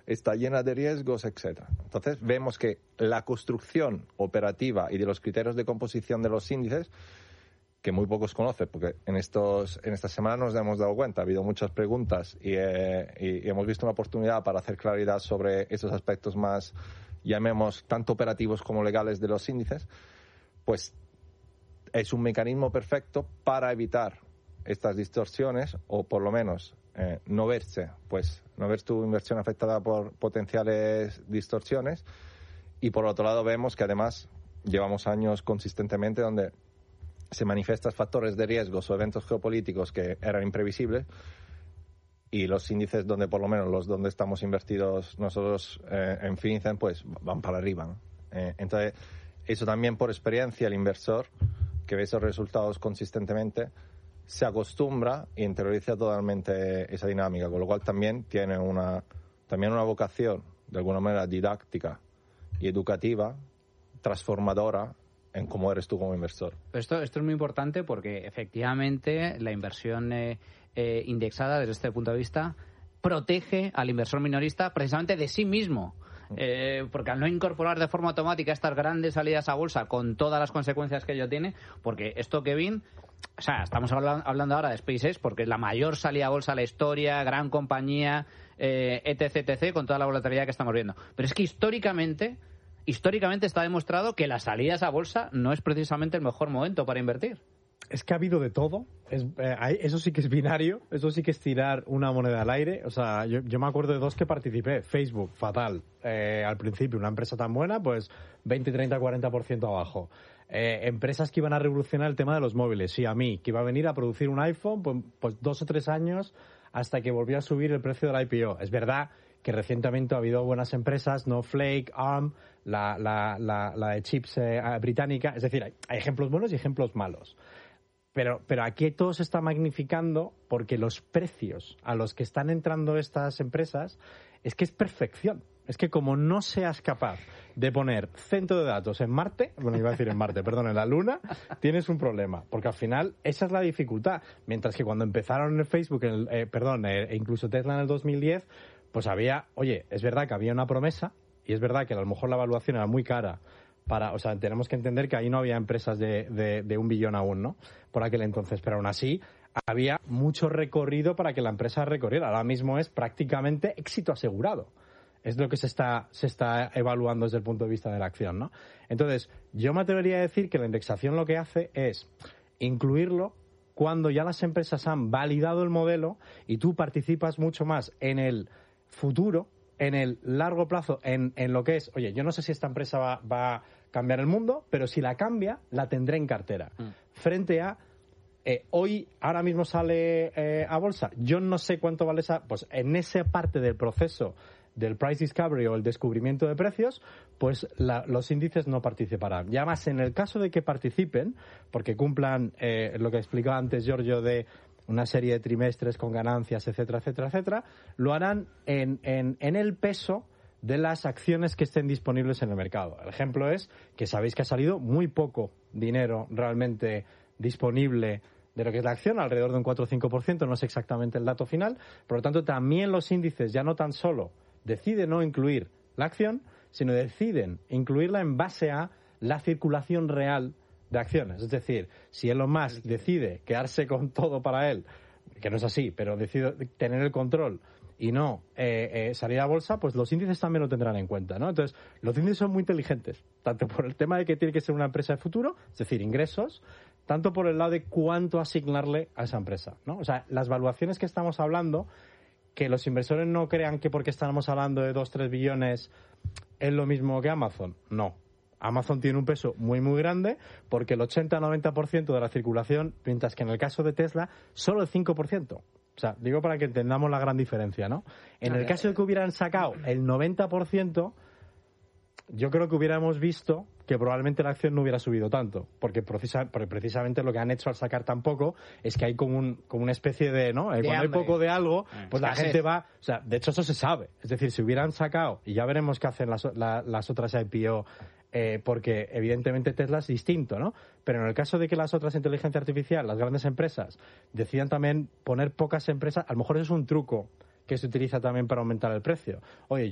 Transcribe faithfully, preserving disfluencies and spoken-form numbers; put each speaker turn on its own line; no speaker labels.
está llena de riesgos, etcétera. Entonces vemos que la construcción operativa y de los criterios de composición de los índices, que muy pocos conocen, porque en estos en esta semana nos hemos dado cuenta, ha habido muchas preguntas y, eh, y, y hemos visto una oportunidad para hacer claridad sobre esos aspectos más, llamemos, tanto operativos como legales de los índices, pues es un mecanismo perfecto para evitar estas distorsiones o por lo menos eh, no verse, pues no ver tu inversión afectada por potenciales distorsiones. Y por otro lado vemos que además llevamos años consistentemente donde se manifiestan factores de riesgos o eventos geopolíticos que eran imprevisibles y los índices donde por lo menos los donde estamos invertidos nosotros eh, en Finicen pues van para arriba, ¿no? Eh, entonces eso también por experiencia el inversor que ve esos resultados consistentemente se acostumbra y interioriza totalmente esa dinámica, con lo cual también tiene una también una vocación de alguna manera didáctica y educativa, transformadora en cómo eres tú como inversor.
Esto, esto es muy importante porque efectivamente la inversión eh, eh, indexada desde este punto de vista protege al inversor minorista precisamente de sí mismo. Eh, porque al no incorporar de forma automática estas grandes salidas a bolsa con todas las consecuencias que ello tiene, porque esto, Kevin, o sea, estamos hablando, hablando ahora de SpaceX porque es la mayor salida a bolsa de la historia, gran compañía, eh, etc, etc, con toda la volatilidad que estamos viendo. Pero es que históricamente, históricamente está demostrado que las salidas a bolsa no es precisamente el mejor momento para invertir.
Es que ha habido de todo. Es, eh, hay, eso sí que es binario. Eso sí que es tirar una moneda al aire. O sea, yo, yo me acuerdo de dos que participé. Facebook, fatal. Eh, al principio, una empresa tan buena, pues veinte, treinta, cuarenta por ciento abajo. Eh, empresas que iban a revolucionar el tema de los móviles. Sí, a mí, que iba a venir a producir un iPhone, pues, pues dos o tres años hasta que volvió a subir el precio del I P O. Es verdad que recientemente ha habido buenas empresas, Snowflake, Arm, la, la, la, la de chips eh, británica. Es decir, hay, hay ejemplos buenos y ejemplos malos. Pero, pero aquí todo se está magnificando porque los precios a los que están entrando estas empresas es que es perfección. Es que como no seas capaz de poner centro de datos en Marte, bueno, iba a decir en Marte, perdón, en la Luna, tienes un problema. Porque al final esa es la dificultad. Mientras que cuando empezaron en Facebook, en el, eh, perdón, eh, incluso Tesla en el dos mil diez, pues había, oye, es verdad que había una promesa y es verdad que a lo mejor la evaluación era muy cara. Para, o sea, tenemos que entender que ahí no había empresas de, de, de un billón aún, ¿no? Por aquel entonces, pero aún así había mucho recorrido para que la empresa recorriera. Ahora mismo es prácticamente éxito asegurado. Es lo que se está, se está evaluando desde el punto de vista de la acción, ¿no? Entonces, yo me atrevería a decir que la indexación lo que hace es incluirlo cuando ya las empresas han validado el modelo y tú participas mucho más en el futuro, en el largo plazo, en, en lo que es, oye, yo no sé si esta empresa va, va a cambiar el mundo, pero si la cambia, la tendré en cartera. Mm. Frente a, eh, hoy, ahora mismo sale eh, a bolsa, yo no sé cuánto vale esa, pues en esa parte del proceso del price discovery o el descubrimiento de precios, pues la, los índices no participarán. Y además, en el caso de que participen, porque cumplan eh, lo que explicaba antes Giorgio de una serie de trimestres con ganancias, etcétera, etcétera, etcétera, lo harán en, en, en el peso de las acciones que estén disponibles en el mercado. El ejemplo es que sabéis que ha salido muy poco dinero realmente disponible de lo que es la acción, alrededor de un cuatro o cinco por ciento, no es exactamente el dato final. Por lo tanto, también los índices ya no tan solo deciden no incluir la acción, sino deciden incluirla en base a la circulación real de acciones. Es decir, si Elon Musk decide quedarse con todo para él, que no es así, pero decide tener el control y no eh, eh, salir a bolsa, pues los índices también lo tendrán en cuenta, ¿no? Entonces, los índices son muy inteligentes, tanto por el tema de que tiene que ser una empresa de futuro, es decir, ingresos, tanto por el lado de cuánto asignarle a esa empresa, ¿no? O sea, las valuaciones que estamos hablando, que los inversores no crean que porque estamos hablando de dos tres billones es lo mismo que Amazon, no. Amazon tiene un peso muy, muy grande porque el ochenta a noventa por ciento de la circulación, mientras que en el caso de Tesla, solo el cinco por ciento. O sea, digo para que entendamos la gran diferencia, ¿no? En el caso de que hubieran sacado el noventa por ciento, yo creo que hubiéramos visto que probablemente la acción no hubiera subido tanto, porque, precisa, porque precisamente lo que han hecho al sacar tan poco es que hay como, un, como una especie de, ¿no? Eh, cuando hay poco de algo, pues la gente va, o sea, de hecho eso se sabe. Es decir, si hubieran sacado, y ya veremos qué hacen las, la, las otras I P O, eh, porque evidentemente Tesla es distinto, ¿no? Pero en el caso de que las otras inteligencia artificial, las grandes empresas, decidan también poner pocas empresas, a lo mejor eso es un truco que se utiliza también para aumentar el precio. Oye,